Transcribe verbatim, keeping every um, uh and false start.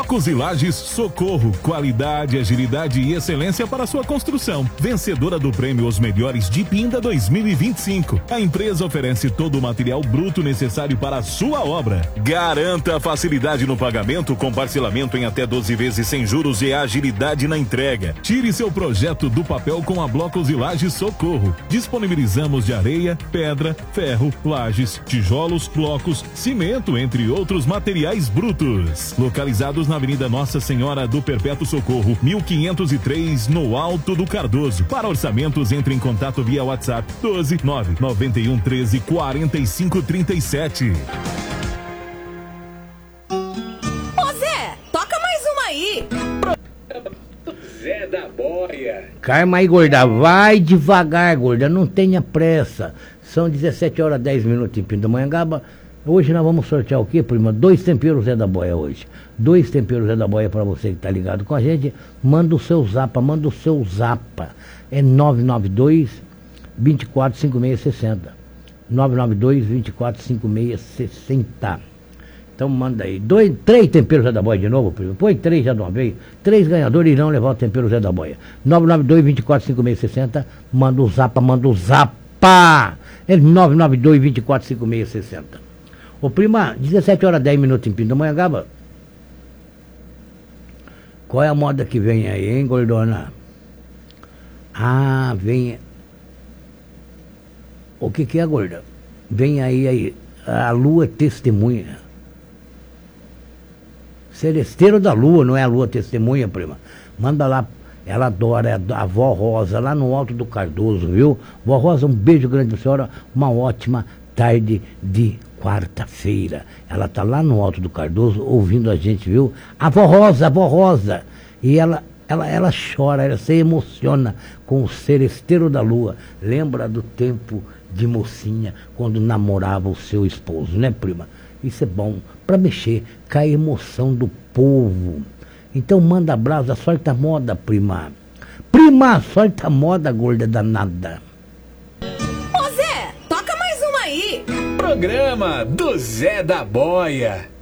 Blocos e Lajes Socorro. Qualidade, agilidade e excelência para sua construção. Vencedora do prêmio Os Melhores de Pinda dois mil e vinte e cinco. A empresa oferece todo o material bruto necessário para a sua obra. Garanta a facilidade no pagamento com parcelamento em até doze vezes sem juros e agilidade na entrega. Tire seu projeto do papel com a Blocos e Lajes Socorro. Disponibilizamos de areia, pedra, ferro, lajes, tijolos, blocos, cimento, entre outros materiais brutos. Localizados na Avenida Nossa Senhora do Perpétuo Socorro, mil quinhentos e três, no Alto do Cardoso. Para orçamentos, entre em contato via WhatsApp doze nove nove um treze quarenta e cinco trinta e sete. Ô Zé, toca mais uma aí. Zé da Boia. Calma aí, gorda, vai devagar, gorda, não tenha pressa. São dezessete horas e dez minutos em Pindamonhangaba. Hoje nós vamos sortear o quê, prima? Dois temperos Zé da Boia hoje. Dois temperos Zé da Boia para você que tá ligado com a gente. Manda o seu zapa, manda o seu zapa. É nove nove dois, dois quatro cinco seis seis zero. nove nove dois, dois quatro cinco seis seis zero. Então manda aí. Dois, três temperos Zé da Boia de novo, primo. Põe três já de uma vez. Três ganhadores irão levar o tempero Zé da Boia. nove nove dois, dois quatro cinco seis seis zero. Manda o zapa, manda o zapa. É nove nove dois, dois quatro cinco seis seis zero. Ô prima, dezessete horas e dez minutos em Pindamonhangaba. Qual é a moda que vem aí, hein, gordona? Ah, vem... O que que é, gorda? Vem aí, aí, a lua testemunha. Celesteiro da lua, não é a lua testemunha, prima? Manda lá, ela adora, é a vó Rosa, lá no Alto do Cardoso, viu? Vó Rosa, um beijo grande pra senhora, uma ótima tarde de quarta-feira. Ela tá lá no Alto do Cardoso ouvindo a gente, viu? A vó Rosa, a vó Rosa. E ela, ela, ela chora, ela se emociona com o Celesteiro da Lua. Lembra do tempo de mocinha, quando namorava o seu esposo, né, prima? Isso é bom para mexer com a emoção do povo. Então manda brasa, sorte a moda, prima. Prima, sorte a moda, gorda danada. Ô Zé, toca mais uma aí. Programa do Zé da Boia.